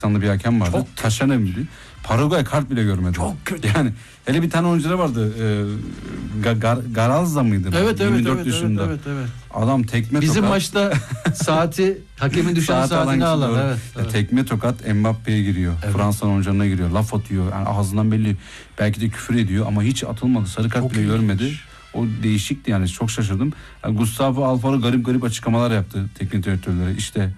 bir hakem vardı. Taşanem'di. Paraguay kart bile görmedi. Çok kötü. Yani hele bir tane oyuncular vardı. Garazza mıydı? Evet, 24 yaşında. Evet. Adam tekme Bizim tokat. maçta saati, hakemin düşen saatini alan. Evet. Tekme tokat Mbappe'ye giriyor. Evet. Fransa'nın oyuncularına giriyor. Laf atıyor. Yani ağzından belli. Belki de küfür ediyor ama hiç atılmadı. Sarı kart Çok bile ilginç. görmedi. O değişikti yani. Çok şaşırdım. Yani Gustavo Alfaro garip açıklamalar yaptı teknik direktörlere. İşte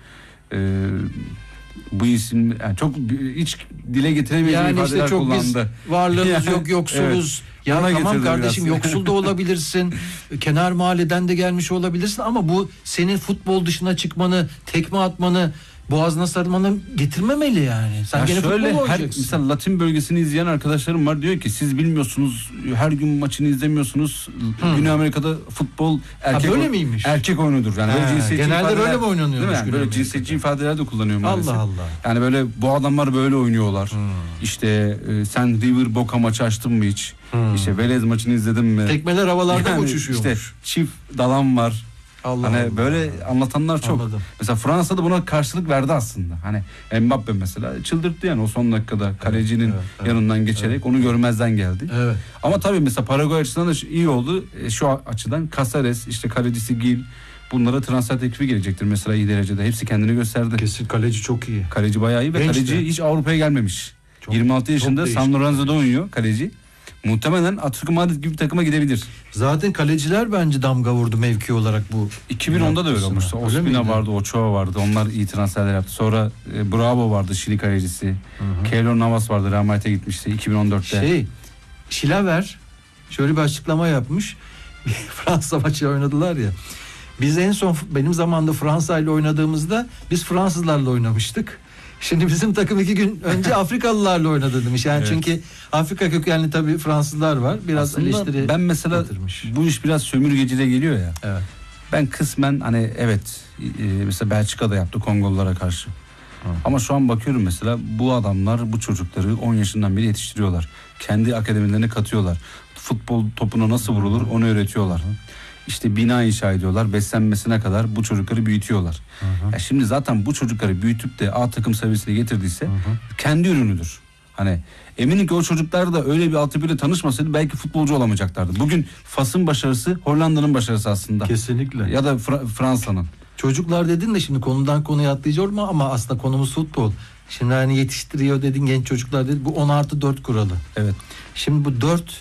bu isim yani çok hiç dile getiremeyeceğim Yani ifadeler işte çok kullandı. biz varlığımız Yani, yok, yoksuluz. Ya Ona tamam getirdi kardeşim, biraz. yoksul da olabilirsin. Kenar mahalleden de gelmiş olabilirsin ama bu senin futbol dışına çıkmanı, tekme atmanı, boğazına sarmanı getirmemeli yani. Sen Ya gene şöyle futbol oynayacaksın. mesela Latin bölgesini izleyen arkadaşlarım var, diyor ki siz bilmiyorsunuz, her gün maçını izlemiyorsunuz. Güney Amerika'da futbol böyle miymiş? Erkek oyunudur. Yani böyle cinsiyetçi genelde ifadeler, böyle mi oynanıyormuş değil mi? Yani Güney böyle Amerika'da? cinsiyetçi ifadeler de kullanıyor maalesef. Allah Allah. Yani böyle bu adamlar böyle oynuyorlar. İşte sen River Boca maçı açtın mı hiç? İşte Velez maçını izledin mi? Tekmeler havalarda Yani uçuşuyormuş. İşte çift dalan var. Allah Hani Allah. böyle anlatanlar çok. Anladım. Mesela Fransa'da buna karşılık verdi aslında. Hani Mbappe mesela çıldırttı yani o son dakikada kalecinin evet, yanından geçerek onu görmezden geldi. Evet. Ama tabii mesela Paraguay açısından da iyi oldu. Şu açıdan Caceres, işte kalecisi Gil, bunlara transfer teklifi gelecektir mesela iyi derecede. Hepsi kendini gösterdi. Kesin kaleci çok iyi. Kaleci bayağı iyi ve Genç kaleci de. hiç Avrupa'ya gelmemiş. Çok- 26 yaşında çok San değişik. Lorenzo'da oynuyor kaleci. Muhtemelen Atletico Madrid gibi bir takıma gidebilir. Zaten kaleciler bence damga vurdu mevki olarak bu. 2010'da da öyle olmuştu. Öyle Ospina miydi? vardı, Ochoa vardı. Onlar iyi transferler yaptı. Sonra Bravo vardı, Şili kalecisi. Keylor Navas vardı, Real Madrid'e gitmişti 2014'te. Şilaver şöyle bir açıklama yapmış. Fransa maçı oynadılar ya. Biz en son benim zamanımda Fransa ile oynadığımızda biz Fransızlarla oynamıştık. Şimdi bizim takım 2 gün önce Afrikalılarla oynadı demiş. Yani Evet. çünkü Afrika kökenli tabii Fransızlar var. Biraz Aslında eleştiri ben mesela yatırmış. bu iş biraz sömürgeciliğe geliyor ya. Evet. Ben kısmen hani evet mesela Belçika'da yaptı Kongolulara karşı. Ama şu an bakıyorum mesela bu adamlar bu çocukları 10 yaşından beri yetiştiriyorlar. Kendi akademilerine katıyorlar. Futbol topuna nasıl vurulur onu öğretiyorlar. İşte bina inşa ediyorlar. Beslenmesine kadar bu çocukları büyütüyorlar. Ya şimdi zaten bu çocukları büyütüp de A takım seviyesine getirdiyse kendi ürünüdür. Hani eminim ki o çocuklar da öyle bir altyapıyla tanışmasaydı belki futbolcu olamayacaklardı. Bugün Fas'ın başarısı Hollanda'nın başarısı aslında. Kesinlikle. Ya da Fransa'nın. Çocuklar dedin de şimdi konudan konuya atlayacağım ama aslında konumuz futbol. Şimdi hani yetiştiriyor dedin genç çocuklar dedin. Bu 10+4 kuralı. Evet. Şimdi bu 4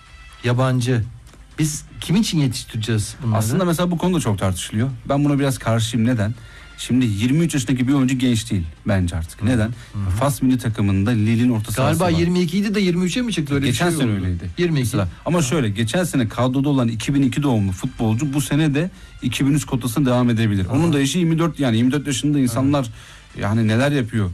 yabancı biz kim için yetiştireceğiz bunları? Aslında mesela bu konuda çok tartışılıyor. Ben buna biraz karşıyım. Neden? Şimdi 23 yaşındaki bir oyuncu genç değil bence artık. Neden? Fas milli takımında Lille'in orta sahası galiba var. 22 idi de 23'e mi çıktı? Öyle bir Geçen şey sene oldu. öyleydi. 22. Mesela. Ama şöyle geçen sene kadroda olan 2002 doğumlu futbolcu bu sene de 2003 kotasına devam edebilir. Onun da yaşı 24 yani 24 yaşında insanlar yani neler yapıyor.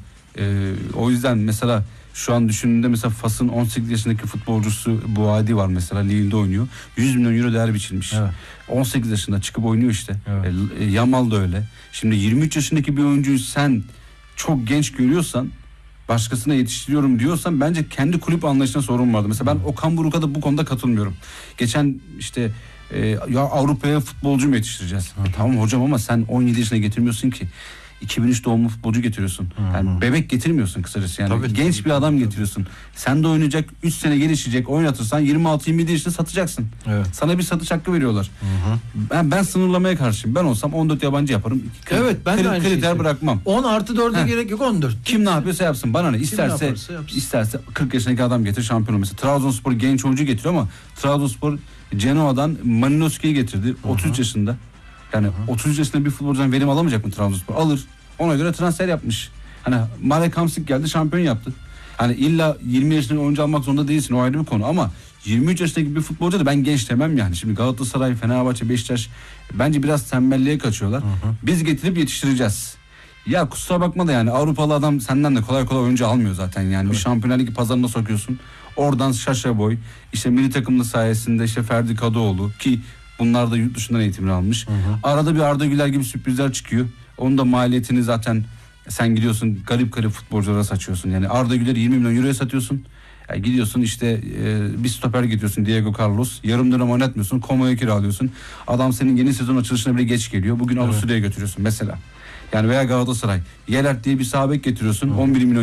O yüzden mesela şu an düşündüğümde mesela Fas'ın 18 yaşındaki futbolcusu Buadi var mesela Lille'de oynuyor. 100 milyon euro değer biçilmiş. Evet. 18 yaşında çıkıp oynuyor işte. Evet. Yamal da öyle. Şimdi 23 yaşındaki bir oyuncuyu sen çok genç görüyorsan başkasına yetiştiriyorum diyorsan bence kendi kulüp anlayışına sorun vardı. Mesela ben Okan Buruk'a da bu konuda katılmıyorum. Geçen işte ya Avrupa'ya futbolcu mu yetiştireceğiz? Tamam hocam ama sen 17 yaşına getirmiyorsun ki. 2003 doğumlu futbolcu getiriyorsun. Yani bebek getirmiyorsun kısacası yani. Tabii, genç tabii, bir adam tabii. getiriyorsun. Sen de oynayacak 3 sene gelişecek oynatırsan 26-27 yaşında satacaksın. Evet. Sana bir satış hakkı veriyorlar. Ben sınırlamaya karşıyım. Ben olsam 14 yabancı yaparım. Evet, ben de aynı şeyi kriter söylüyorum. bırakmam. 10+4'e gerek yok 14. Kim ne yapıyorsa yapsın bana ne? İsterse yaparsa yapsın. isterse 40 yaşındaki adam getir şampiyon olması. Trabzonspor genç oyuncu getiriyor ama Trabzonspor Genoa'dan Malinowski'yi getirdi. 33 yaşında. Yani 33 yaşında bir futbolcudan verim alamayacak mı Trabzonspor? Alır. Ona göre transfer yapmış. Hani Marek Hamsik geldi şampiyon yaptı. Hani illa 20 yaşında oyuncu almak zorunda değilsin o ayrı bir konu ama 23 yaşındaki bir futbolcu da ben genç demem yani. Şimdi Galatasaray, Fenerbahçe, Beşiktaş bence biraz tembelliğe kaçıyorlar. Biz getirip yetiştireceğiz. Ya kusura bakma da yani Avrupalı adam senden de kolay kolay oyuncu almıyor zaten yani. Bir Şampiyonlar Ligi pazarına sokuyorsun. Oradan Şaşa Boy, işte milli takımlı sayesinde işte Ferdi Kadıoğlu ki bunlar da yurt dışından eğitimini almış. Arada bir Arda Güler gibi sürprizler çıkıyor. Onun da maliyetini zaten sen gidiyorsun garip futbolculara saçıyorsun. Yani Arda Güler'i 20 milyon euroya satıyorsun. Yani gidiyorsun işte bir stoper getiriyorsun Diego Carlos. Yarım dönem oynatmıyorsun. Como'yu kiralıyorsun. Adam senin yeni sezon açılışına bile geç geliyor. Bugün Avusturya'ya götürüyorsun mesela. Yani veya Galatasaray. Yelert diye bir sağ bek getiriyorsun. 11 milyon